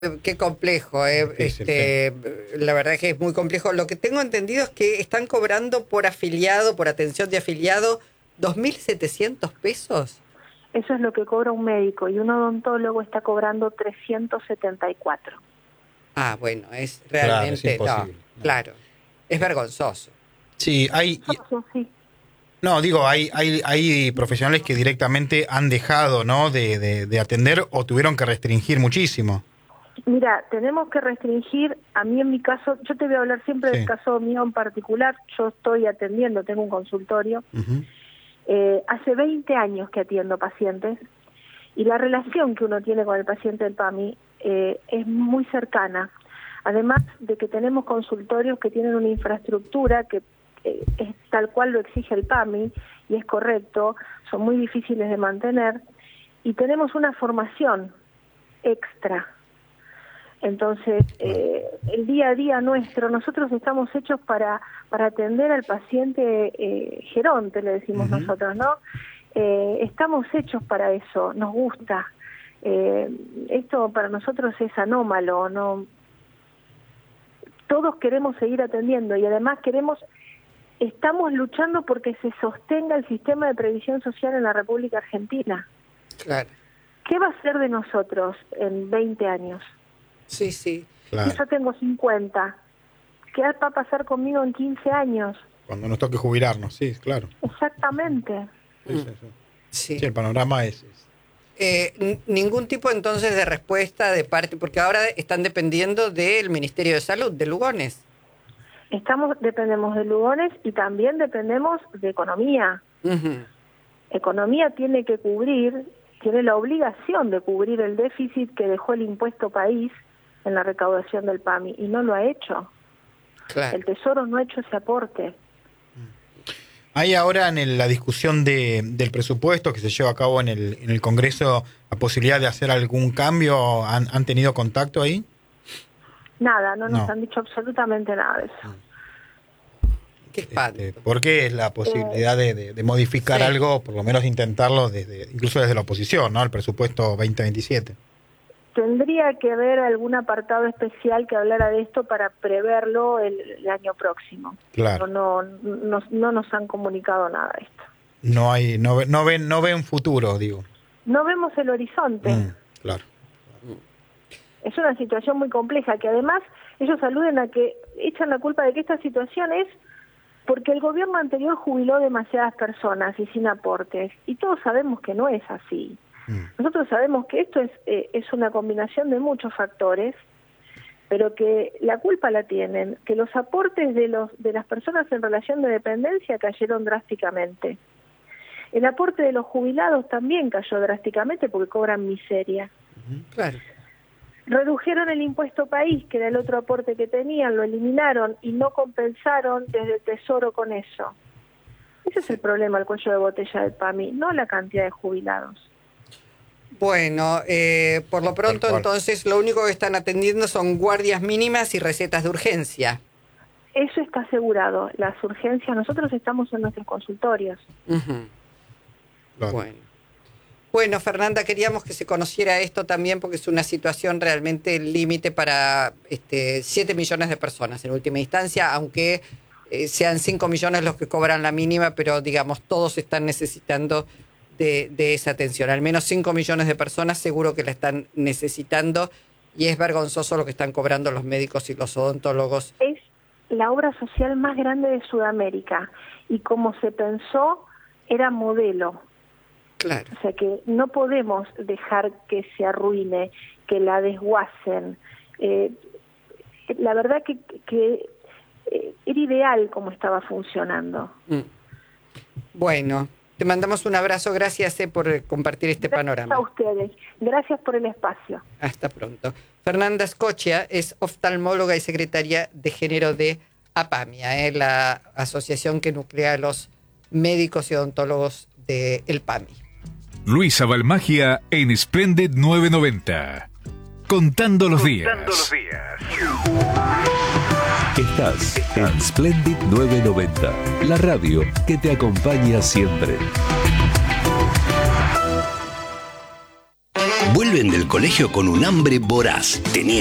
Qué complejo, Difícil, la verdad que es muy complejo. Lo que tengo entendido es que están cobrando por afiliado, por atención de afiliado, 2.700 pesos. Eso es lo que cobra un médico y un odontólogo está cobrando 374. Ah, bueno, es realmente, claro, es imposible. no, claro, es vergonzoso. Sí, Sí. no, digo, hay profesionales que directamente han dejado, ¿no?, de atender o tuvieron que restringir muchísimo. Mira, tenemos que restringir, a mí en mi caso, yo te voy a hablar siempre del Sí. caso mío en particular, yo estoy atendiendo, tengo un consultorio, Uh-huh. hace 20 años que atiendo pacientes y la relación que uno tiene con el paciente del PAMI es muy cercana, además de que tenemos consultorios que tienen una infraestructura que es tal cual lo exige el PAMI y es correcto, son muy difíciles de mantener y tenemos una formación extra. Entonces, el día a día nuestro, nosotros estamos hechos para atender al paciente geronte, le decimos Uh-huh. nosotros, ¿no? Estamos hechos para eso, nos gusta. Esto para nosotros es anómalo, ¿no? Todos queremos seguir atendiendo y además estamos luchando porque se sostenga el sistema de previsión social en la República Argentina. Claro. ¿Qué va a ser de nosotros en 20 años? Sí, sí. Claro. Yo tengo 50. ¿Qué va a pasar conmigo en 15 años? Cuando nos toque jubilarnos, sí, claro. Exactamente. Sí. Sí. Sí, el panorama es... Ningún tipo entonces de respuesta de parte, porque ahora están dependiendo del Ministerio de Salud, de Lugones. Dependemos de Lugones y también dependemos de economía. Uh-huh. Economía tiene la obligación de cubrir el déficit que dejó el impuesto país en la recaudación del PAMI y no lo ha hecho. Claro. El Tesoro no ha hecho ese aporte. Hay ahora en la discusión del presupuesto que se lleva a cabo en el Congreso la posibilidad de hacer algún cambio. ¿Han tenido contacto ahí? Nada, no nos No. han dicho absolutamente nada de eso. Qué espanto. Porque es la posibilidad de modificar Sí. algo, por lo menos intentarlo, incluso desde la oposición, ¿no? El presupuesto 2027. Tendría que haber algún apartado especial que hablara de esto para preverlo el año próximo. Claro. No nos han comunicado nada de esto. No ven futuro, digo. No vemos el horizonte. Claro. Es una situación muy compleja que además ellos aluden a que echan la culpa de que esta situación es porque el gobierno anterior jubiló demasiadas personas y sin aportes. Y todos sabemos que no es así. Nosotros sabemos que esto es una combinación de muchos factores, pero que la culpa la tienen, que los aportes de las personas en relación de dependencia cayeron drásticamente. El aporte de los jubilados también cayó drásticamente porque cobran miseria. Claro. Redujeron el impuesto país, que era el otro aporte que tenían, lo eliminaron y no compensaron desde el Tesoro con eso. Ese es el problema, el cuello de botella del PAMI, no la cantidad de jubilados. Bueno, por lo pronto Tal cual. entonces lo único que están atendiendo son guardias mínimas y recetas de urgencia. Eso está asegurado, las urgencias, nosotros estamos en nuestros consultorios. Uh-huh. Claro. Bueno, Fernanda, queríamos que se conociera esto también porque es una situación realmente límite para 7 millones de personas en última instancia, aunque sean 5 millones los que cobran la mínima, pero digamos todos están necesitando de esa atención. Al menos 5 millones de personas seguro que la están necesitando y es vergonzoso lo que están cobrando los médicos y los odontólogos. Es la obra social más grande de Sudamérica y como se pensó, era modelo. Claro. O sea que no podemos dejar que se arruine, que la desguacen. La verdad que era ideal como estaba funcionando. Bueno, te mandamos un abrazo. Gracias por compartir este panorama. Gracias a ustedes. Gracias por el espacio. Hasta pronto. Fernanda Scotia es oftalmóloga y secretaria de género de APAMIA, la asociación que nuclea a los médicos y odontólogos del PAMI. Luisa Balmagia en Splendid 990. Contando los días. Estás en Splendid 990, la radio que te acompaña siempre. Vuelve vuelven del colegio con un hambre voraz. Tenían